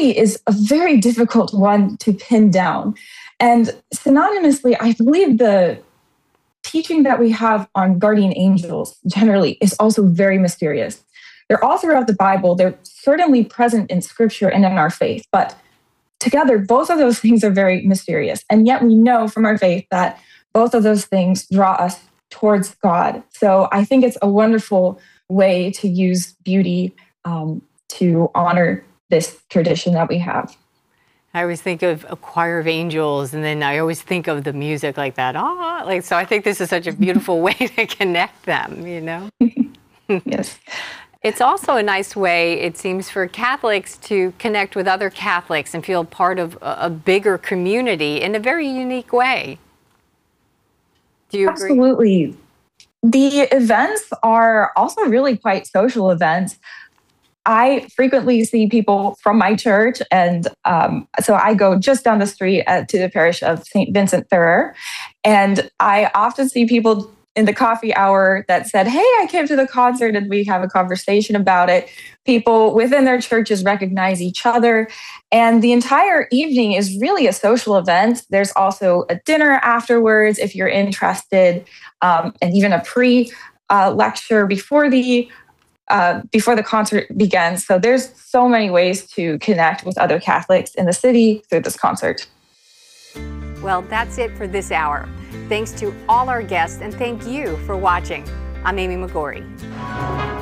beauty is a very difficult one to pin down. And synonymously, I believe the teaching that we have on guardian angels generally is also very mysterious. They're all throughout the Bible. They're certainly present in scripture and in our faith. But together, both of those things are very mysterious. And yet we know from our faith that both of those things draw us towards God. So I think it's a wonderful way to use beauty to honor this tradition that we have. I always think of a choir of angels, and then I always think of the music like that. So I think this is such a beautiful way to connect them, you know? Yes. It's also a nice way, it seems, for Catholics to connect with other Catholics and feel part of a bigger community in a very unique way. Do you agree? Absolutely. The events are also really quite social events. I frequently see people from my church, and so I go just down the street to the parish of St. Vincent Ferrer, and I often see people in the coffee hour that said, "Hey, I came to the concert," and we have a conversation about it. People within their churches recognize each other, and the entire evening is really a social event. There's also a dinner afterwards if you're interested, and even a pre-lecture before the concert begins. So there's so many ways to connect with other Catholics in the city through this concert. Well, that's it for this hour. Thanks to all our guests, and thank you for watching. I'm Amy McGorry.